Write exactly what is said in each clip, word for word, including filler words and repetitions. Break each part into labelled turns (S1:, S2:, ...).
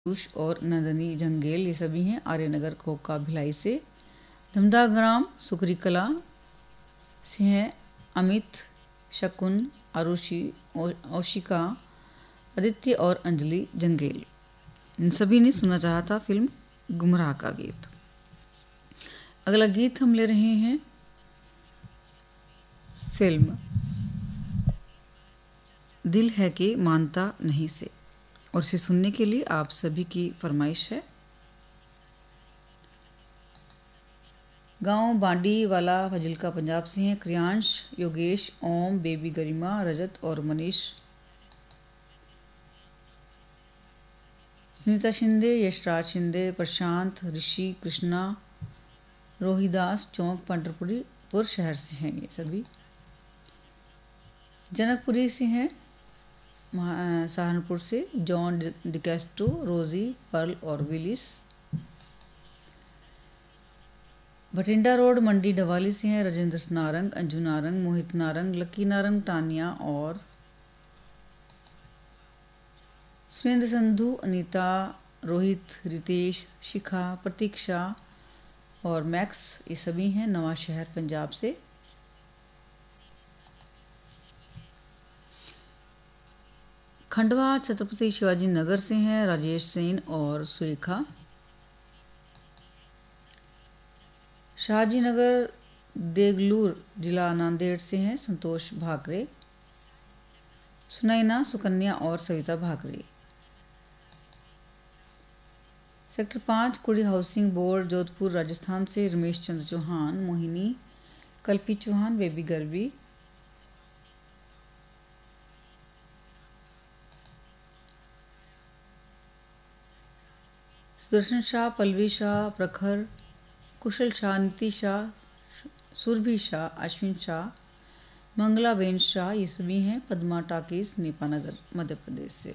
S1: पीयूष और नंदिनी जंगेल ये सभी हैं आर्यनगर कोका भिलाई से। धमदा ग्राम सुकरी कला से हैं अमित, शकुन, आरुषि, औशिका, आदित्य और अंजलि जंगेल। इन सभी ने सुना चाहा था फिल्म गुमराह का गीत। अगला गीत हम ले रहे हैं फिल्म दिल है कि मानता नहीं से, और इसे सुनने के लिए आप सभी की फरमाइश है। गांव बांडी वाला फजिल्का पंजाब से हैं क्रियांश, योगेश, ओम, बेबी गरिमा, रजत और मनीष। सुनीता शिंदे, यशराज शिंदे, प्रशांत, ऋषि, कृष्णा, रोहिदास चौक पंडरपुर शहर से हैं ये सभी। जनकपुरी से हैं सहारनपुर से जॉन डिकेस्ट्रो, रोजी, पर्ल और विलिस। भटिंडा रोड मंडी डवाली से हैं राजेंद्र नारंग, अंजू नारंग, मोहित नारंग, लकी नारंग, तानिया और सुरेंद्र संधू, अनीता, रोहित, रितेश, शिखा, प्रतीक्षा और मैक्स ये सभी हैं नवा शहर पंजाब से। खंडवा छत्रपति शिवाजी नगर से हैं राजेश सेन और सुरेखा। शाहजी नगर देगलूर जिला नांदेड़ से हैं संतोष भाकरे, सुनैना, सुकन्या और सविता भाकरे। सेक्टर पाँच कुड़ी हाउसिंग बोर्ड जोधपुर राजस्थान से रमेश चंद्र चौहान, मोहिनी, कल्पी चौहान, बेबी गर्वी। सुदर्शन शाह, पल्लवी शाह, प्रखर, कुशल शाह, नीति शाह, सुरभि शाह, अश्विन शाह, मंगलाबेन शाह ये सभी हैं पद्मा टाकीज नेपानगर मध्य प्रदेश से।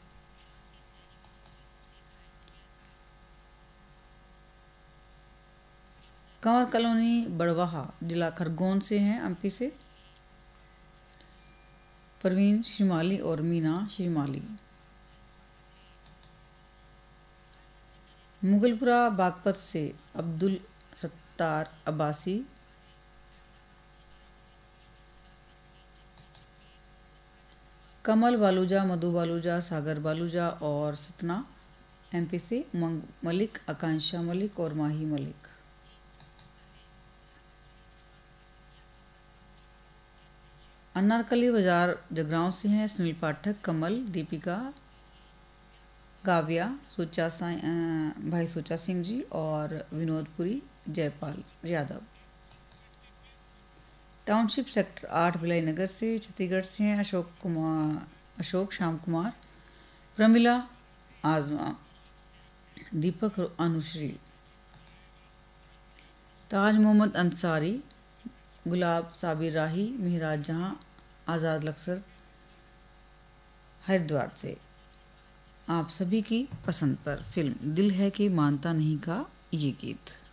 S1: कंवर कॉलोनी बड़वाहा जिला खरगोन से हैं एमपी से परवीन श्रीमाली और मीना श्रीमाली। मुगलपुरा बागपत से अब्दुल सत्तार अब्बासी। कमल बालूजा, मधु बालूजा, सागर बालूजा और सतना एमपी से मलिक, आकांक्षा मलिक और माही मलिक। अनारकली बाजार जगरांव से हैं सुनील पाठक, कमल, दीपिका, काव्या, सुचा भाई सुचा सिंह जी और विनोदपुरी जयपाल यादव। टाउनशिप सेक्टर आठ भिलाई नगर से छत्तीसगढ़ से हैं अशोक कुमार, अशोक श्याम कुमार, प्रमिला, आजमा, दीपक, अनुश्री। ताज मोहम्मद अंसारी, गुलाब साबिर राही, मेहराज जहां, आज़ाद लक्सर हरिद्वार से। आप सभी की पसंद पर फिल्म दिल है कि मानता नहीं का ये गीत।